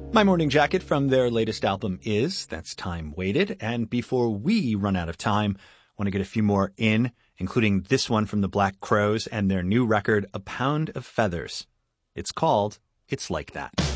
My Morning Jacket from their latest album is That's Time Waited. And before we run out of time, I want to get a few more in, including this one from the Black Crowes and their new record, A Pound of Feathers. It's called It's Like That.